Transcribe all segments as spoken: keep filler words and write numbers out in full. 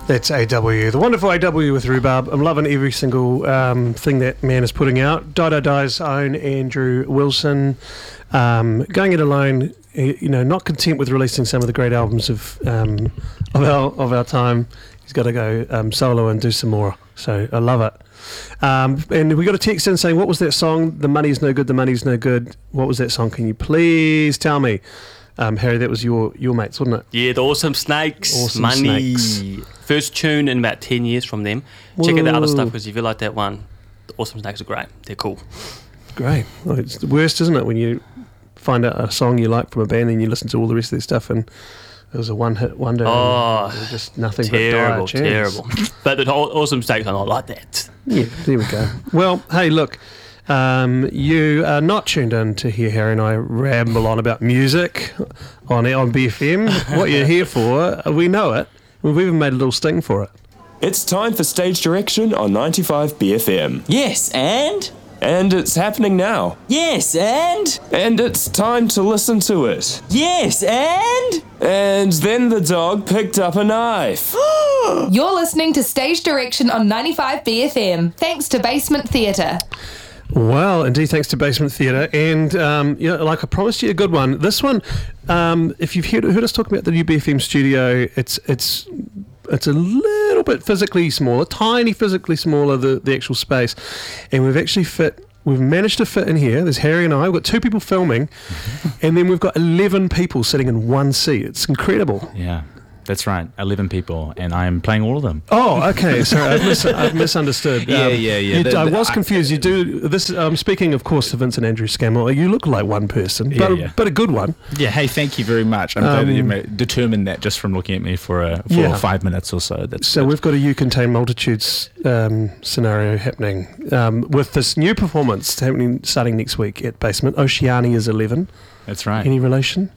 That's A W, the wonderful A W with Rhubarb. I'm loving every single um, thing that man is putting out. Dido Die's own Andrew Wilson, um, going it alone. You know, not content with releasing some of the great albums of um, of our of our time. He's got to go um, solo and do some more. So I love it. Um, and we got a text in saying, "What was that song? The money's no good. The money's no good. What was that song? Can you please tell me?" Um, Harry, that was your, your mates, wasn't it? Yeah, the Awesome Snakes. Awesome Money. Snakes. First tune in about ten years from them. Whoa. Check out the other stuff because if you like that one, the Awesome Snakes are great. They're cool. Great. Well, it's the worst, isn't it, when you find out a song you like from a band and you listen to all the rest of their stuff and it was a one-hit wonder. Oh, and it was just nothing terrible, but dire chance. terrible. But the Awesome Snakes are not like that. Yeah, there we go. Well, hey, look. Um, you are not tuned in to hear Harry and I ramble on about music on on B F M. What you're here for, we know it. We've even made a little sting for it. It's time for Stage Direction on ninety-five B F M. Yes, and? And it's happening now. Yes, and? And it's time to listen to it. Yes, and? And then the dog picked up a knife. You're listening to Stage Direction on ninety-five B F M, thanks to Basement Theatre. Well, indeed, thanks to Basement Theatre. And, um, you know, like I promised you a good one. This one, um, if you've heard, heard us talk about the new B F M studio, it's it's it's a little bit physically smaller, tiny physically smaller, the, the actual space. And we've actually fit, we've managed to fit in here. There's Harry and I. We've got two people filming. And then we've got eleven people sitting in one seat. It's incredible. Yeah. That's right, eleven people, and I'm playing all of them. Oh, okay. Sorry, I've, mis- I've misunderstood. Yeah, yeah, yeah. You, The- I the- was I- confused. You do this. Um, speaking, of course, to Vincent Andrew Scammell, you look like one person, Yeah, but, yeah. but a good one. Yeah, hey, thank you very much. I'm glad that you Um, ma- determined that just from looking at me for uh, for Yeah. five minutes or so. That's So good. we've got a You Contain Multitudes um, scenario happening um, with this new performance happening starting next week at Basement. Oceania's eleven. That's right. Any relation?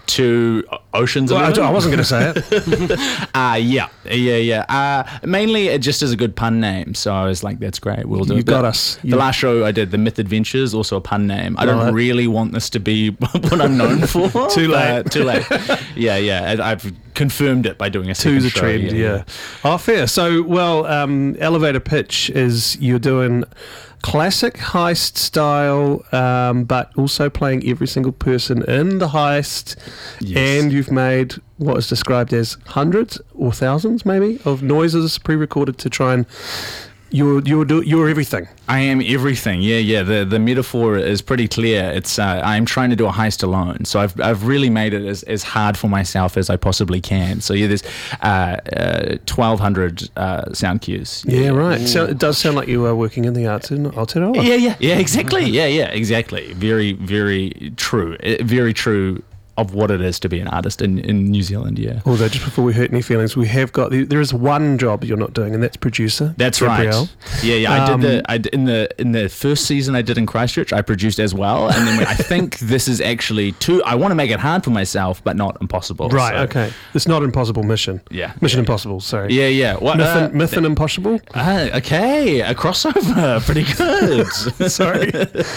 To Ocean's Well, I, Eleven? I wasn't going to say it. Uh, yeah, yeah, yeah. Uh, mainly it just as a good pun name. So I was like, that's great. We'll do You it. got The- us. The You- last show I did, The Myth Adventures, also a pun name. I don't Right. really want this to be what I'm known for. Too late. but- too late. Yeah, yeah. I, I've confirmed it by doing a second Two's a show. trend, yeah. Oh, fair. So, well, um, elevator pitch is you're doing classic heist style, um, but also playing every single person in the heist. Yes. And you've made what is described as hundreds or thousands, maybe, of noises pre-recorded to try and you're you're do, you're everything. I am everything. Yeah, yeah. The the metaphor is pretty clear. It's uh, I'm trying to do a heist alone, so I've I've really made it as, as hard for myself as I possibly can. So yeah, there's uh, uh, twelve hundred uh, sound cues. Yeah, right. So it does sound like you are working in the arts in Aotearoa. Yeah, yeah, yeah. Exactly. Yeah, yeah. Exactly. Very, very true. Uh, Very true of what it is to be an artist in, in New Zealand. Yeah. Although, just before we hurt any feelings, we have got there is one job you're not doing, and that's producer. That's Gabrielle. right. Yeah, yeah. I Um, did the I did, in the in the first season I did in Christchurch. I produced as well, and then I think this is actually too. I want to make it hard for myself, but not impossible. Right. so- Okay. It's not Impossible Mission. Yeah. Mission yeah, Impossible. Sorry. Yeah, yeah. What? Myth, uh, and, Myth and Impossible. Ah, okay, a crossover, pretty good. Sorry.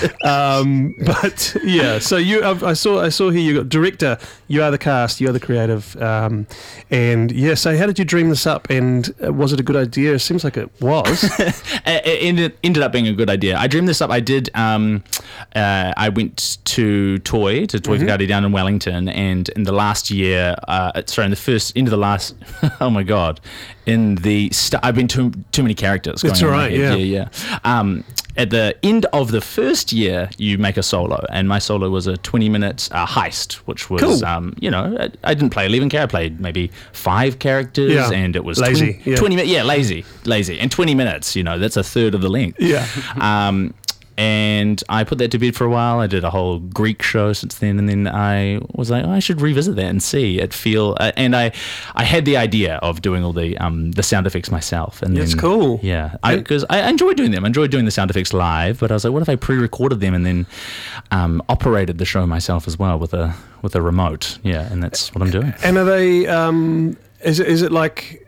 um, but yeah. So you, I, I saw, I saw here you got director. You are the cast. You are the creative. Um, and yeah. So how did you dream this up? And uh, was it a good idea? It seems like it was. it it ended, ended up being a good idea. I dreamed this up. I did. Um, uh, I went to Toy to Toy Mm-hmm. Whakaari down in Wellington, and in the last year, uh, sorry, in the first into the last. Oh my god, in the st- I've been too too many characters. Going It's on in my alright, head. yeah. yeah, yeah. Um, at the end of the first year, you make a solo, and my solo was a twenty-minute uh, heist, which was, Cool. um, you know, I, I didn't play eleven characters. I played maybe five characters, Yeah. and it was Lazy, twenty, yeah. twenty minutes. Yeah, lazy, lazy, and twenty minutes. You know, that's a third of the length. Yeah. Um, and I put that to bed for a while. I did a whole Greek show since then, and then I was like, oh, I should revisit that and see it feel. Uh, and I, I had the idea of doing all the um the sound effects myself. And That's then, cool. Yeah, because I, I enjoy doing them. I enjoy doing the sound effects live. But I was like, what if I pre-recorded them and then um, operated the show myself as well with a with a remote? Yeah, and that's what I'm doing. And are they? Um, is it? Is it like?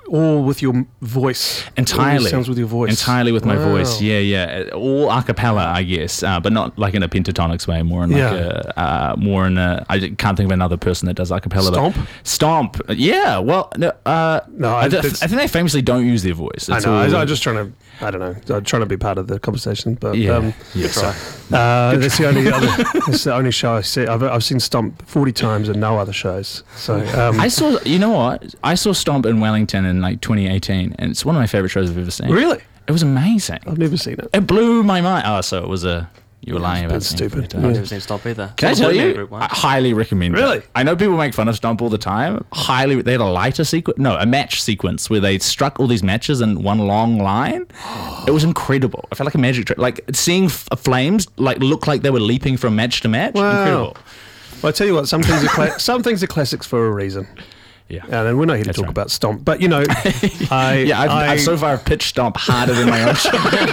all with your m- voice? All Entirely. these sounds with your voice? Entirely with my Wow. voice. Yeah, yeah. All a cappella, I guess, uh, but not like in a pentatonics way. More in like Yeah. a, uh, more in a. I can't think of another person that does a cappella. but- Stomp? Stomp. Yeah. Well, no. Uh, No, I, I- th- I that's- think they famously don't use their voice. I It's know. I all- was, I was just trying to. I don't know. I'm trying to be part of the conversation, but Yeah. um, yeah. So, uh, that's the only other. That's the only show I see. I've, I've seen Stomp forty times and no other shows. So um, I saw. You know what? I saw Stomp in Wellington in like twenty eighteen, and it's one of my favorite shows I've ever seen. really, It was amazing. I've never seen it. It blew my mind. Oh, so it was a. You were lying about It's seeing stupid. it. I've Yeah. never seen Stomp either. Can I It's tell a boy band you? group, I right? highly recommend Really? it. I know people make fun of Stomp all the time. Highly, they had a lighter sequence, no, a match sequence where they struck all these matches in one long line. It was incredible. I felt like a magic trick. Like seeing f- flames, like look like they were leaping from match to match. Wow. Incredible. Well, I tell you what, some things are cla- some things are classics for a reason. Yeah. And we're not here to That's talk right. about Stomp, but you know, I Yeah, I've, I, I've so far pitched Stomp harder than my own show.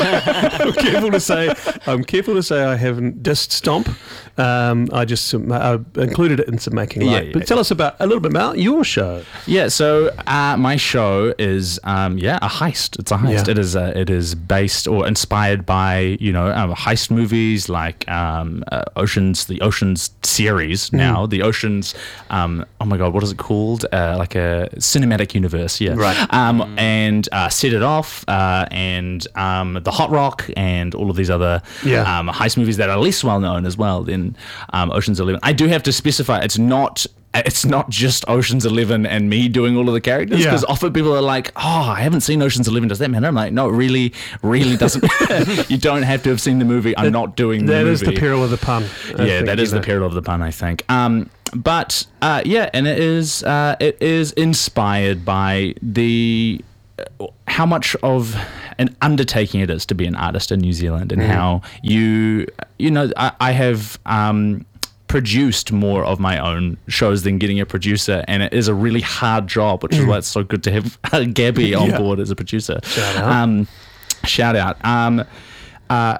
I'm careful to say I'm careful to say I haven't dissed Stomp. Um, I just um, I included it in some making Yeah, light. yeah, but tell us about a little bit about your show. Yeah, so uh, my show is um, yeah a heist. It's a heist. Yeah. It is uh, it is based or inspired by you know um, heist movies like um, uh, Ocean's the Ocean's series now the Ocean's um, oh my god what is it called uh, like a cinematic universe yeah Right. um, and uh, Set It Off uh, and um, the Hot Rock and all of these other Yeah. um, heist movies that are less well known as well than um, Ocean's Eleven. I do have to specify it's not. It's not just Ocean's Eleven and me doing all of the characters Yeah. because often people are like, "Oh, I haven't seen Ocean's Eleven. Does that matter?" I'm like, "No, it really, really doesn't. You don't have to have seen the movie. I'm not doing the That movie." is the peril of the pun. I yeah, think, that you is the know. peril of the pun, I think. Um, but uh, yeah, and it is uh, it is inspired by the uh, how much of an undertaking it is to be an artist in New Zealand, and how you you know I, I have. Um, produced more of my own shows than getting a producer, and it is a really hard job, which is why it's so good to have Gabby on Yeah. board as a producer. Shout out. Um, shout out. Um, uh,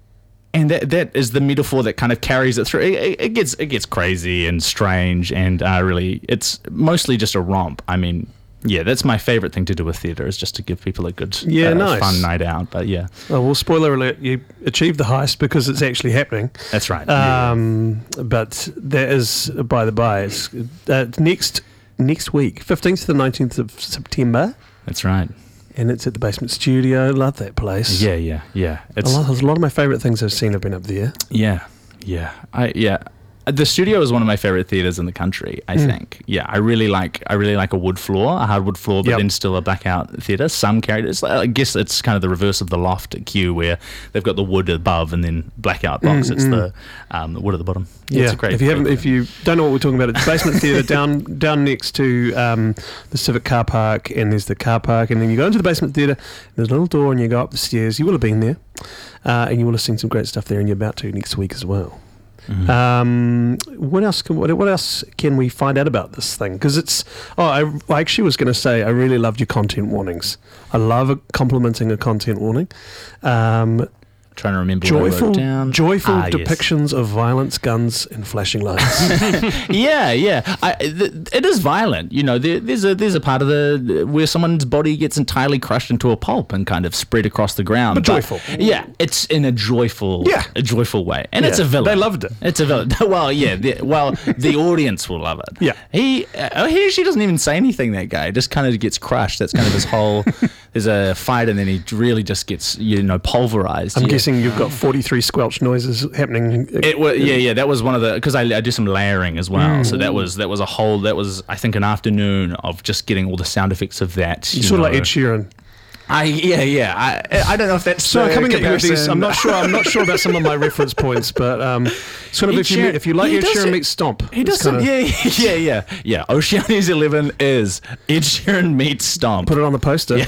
and that that is the metaphor that kind of carries it through. It, it, it gets it gets crazy and strange, and uh, really, it's mostly just a romp. I mean, yeah, that's my favorite thing to do with theatre is just to give people a good, Yeah, uh, nice. fun night out. But yeah, Oh, well, spoiler alert, you achieved the heist because it's actually happening. that's right. Yeah. Um, but that is, by the by, it's uh, next next week, fifteenth to the nineteenth of September, That's right. and it's at the Basement Studio. Love that place. Yeah, yeah, yeah. A It's lot, there's a lot of my favourite things I've seen have been up there. Yeah, yeah, I yeah. The studio is one of my favorite theaters in the country. I Mm. think. Yeah, I really like. I really like a wood floor, a hardwood floor, but Yep. then still a blackout theater. Some characters, I guess, it's kind of the reverse of the loft at Q, where they've got the wood above and then blackout box. Mm, it's mm. the um, the wood at the bottom. Yeah, it's a great. if you haven't, great if you don't know what we're talking about, it's Basement Theatre down down next to um, the Civic Car Park, and there's the car park, and then you go into the Basement Theatre. There's a little door, and you go up the stairs. You will have been there, uh, and you will have seen some great stuff there, and you're about to next week as well. Mhm. Um, what else? Can, what, what else can we find out about this thing? Because it's. Oh, I, I actually was going to say I really loved your content warnings. I love a, complimenting a content warning. Um, Trying to remember what I joyful, wrote down. joyful Ah, yes. depictions of violence, guns, and flashing lights. yeah, yeah. I, th- it is violent. You know, there, there's a there's a part of the where someone's body gets entirely crushed into a pulp and kind of spread across the ground. But joyful. Yeah, it's in a joyful, Yeah. a joyful way, and it's Yeah, a villain. they loved it. It's a villain. Well, yeah. The, well, the audience will love it. Yeah. He uh, he actually doesn't even say anything. That guy just kind of gets crushed. That's kind of his whole. There's a fight, and then he really just gets you know pulverized. I'm Yeah. guessing you've got forty-three squelch noises happening. It was yeah yeah that was one of the because I, I do some layering as well, so that was that was a whole that was I think an afternoon of just getting all the sound effects of that. You're you sort of know. like Ed Sheeran. I yeah yeah I I don't know if that's So the coming at you with these, comparison. I'm not sure. I'm not sure about some of my reference points, but um, sort of Ed if you Sheeran- if you like he Ed does Sheeran it- meets Stomp, He it's does some, kinda- yeah yeah yeah yeah. Ocean's Eleven is Ed Sheeran meets Stomp. Put it on the poster.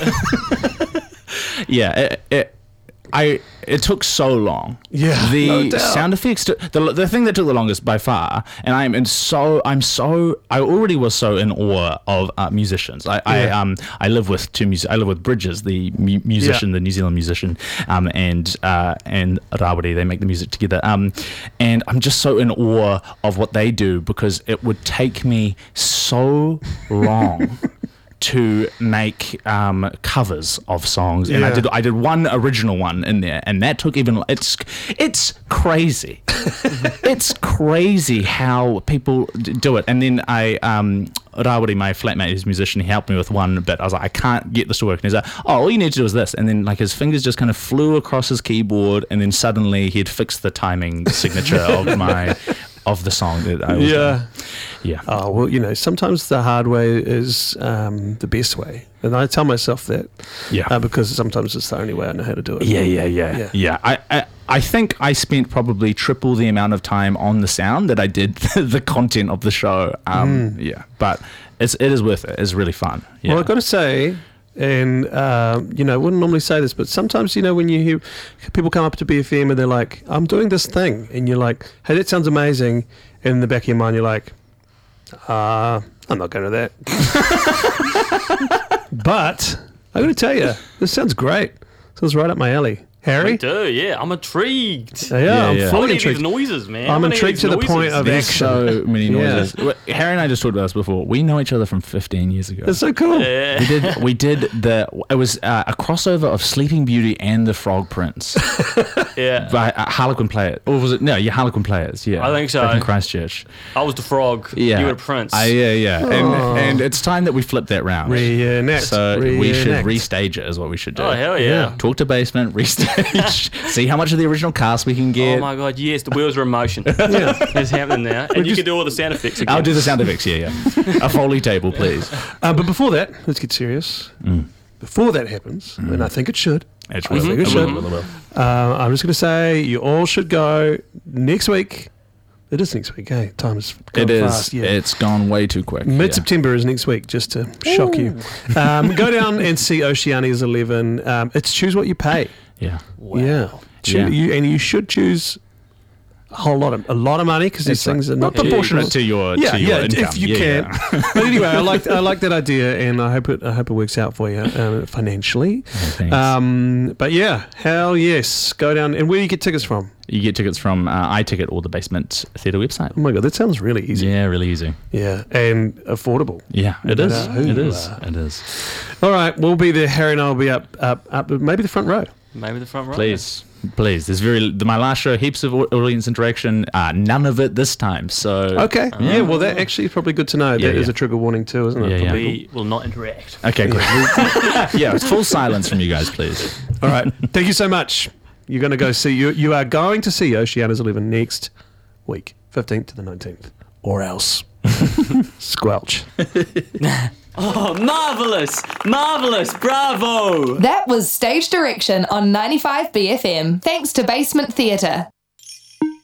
Yeah, it, it, I it took so long. Yeah, the no doubt. sound effects. Took, the the thing that took the longest by far, and I'm in so I'm so I already was so in awe of uh, musicians. I, I Yeah. um I live with two music. I live with Bridges, the mu- musician, Yeah. the New Zealand musician, um and uh and Rawiri. They make the music together. Um, and I'm just so in awe of what they do because it would take me so long. to make um, covers of songs, and I Yeah. did I did one original one in there, and that took even it's it's crazy. It's crazy how people d- do it. And then I um Rawari, my flatmate, who's a musician, he helped me with one bit. I was like, I can't get this to work. And he's like, oh, all you need to do is this. And then like his fingers just kind of flew across his keyboard, and then suddenly he'd fixed the timing signature of my of the song that I was Yeah. doing. Yeah. Oh, well, you know, sometimes the hard way is um, the best way. And I tell myself that Yeah. uh, because sometimes it's the only way I know how to do it. Yeah, yeah, yeah, Yeah. yeah. I, I, I think I spent probably triple the amount of time on the sound that I did the content of the show. Um, Yeah, but it's it is worth it. It's really fun. Yeah. Well, I've got to say, and, uh, you know, I wouldn't normally say this, but sometimes, you know, when you hear people come up to B F M and they're like, I'm doing this thing. And you're like, hey, that sounds amazing. And in the back of your mind, you're like, uh, I'm not going to that. But I'm going to tell you, this sounds great. Sounds right up my alley. Harry? Me too, yeah. I'm intrigued. Yeah, Yeah, I'm yeah. I fully want to hear intrigued. these noises, man. I'm I wanna hear intrigued these to the noises. point of There's action. so many Yeah. noises. Well, Harry and I just talked about this before. We know each other from fifteen years ago. It's so cool. Yeah. We did. We did the. It was uh, a crossover of Sleeping Beauty and the Frog Prince Yeah. by uh, Harlequin Players. Or was it? No, yeah, Harlequin Players. Yeah, I think so. Back in Christchurch. I was the frog. Yeah, You were the prince. I, yeah, yeah. Oh. And, and it's time that we flip that round. Reenact. So we should Reenact. restage it. Is what we should do. oh, hell yeah. Talk to Basement, restage, see how much of the original cast we can get. Oh my god, yes, the wheels are in motion. Yeah. It's happening now. And you can do all the sound effects again. I'll do the sound effects. Yeah, yeah. A Foley table, please. Uh, but before that, let's get serious. Before that happens, and I think it should, It's I think really it should. will, will, will. Uh, I'm just going to say you all should go next week. It is next week, hey? Time is going It is. fast. Yeah. It's gone way too quick. yeah. Mid-September is next week, just to shock you. Um, go down and see Oceania's eleven. Um, it's choose what you pay. Yeah. Yeah. Choo- Yeah. You, and you should choose a whole lot of a lot of money because these That's things right. are not Not proportionate cheap. to your Yeah, to your yeah, income. if you yeah, can. yeah. But anyway, I like I like that idea, and I hope it I hope it works out for you uh, financially. thanks. Um, but yeah, hell yes, go down. And where do you get tickets from? You get tickets from uh, iTicket or the Basement Theatre website. Oh my god, that sounds really easy. Yeah, really easy. Yeah, and affordable. Yeah, it No is. matter who It you is. are. It is. All right, we'll be there. Harry and I will be up, up, up, maybe the front row. Maybe the front row. Please, please. There's very the, my last show, heaps of au- audience interaction. Uh, none of it this time. So Okay. Yeah. Well, that actually is probably good to know. Yeah, that is yeah. a trigger warning too, isn't it? Yeah, for yeah. people? We will not interact. Okay, great. yeah, it's full silence from you guys, please. All right. Thank you so much. You're going to go see you. You are going to see Oceana's eleven next week, fifteenth to the nineteenth, or else squelch. Oh, marvellous! Marvellous! Bravo! That was Stage Direction on ninety-five B F M. Thanks to Basement Theatre.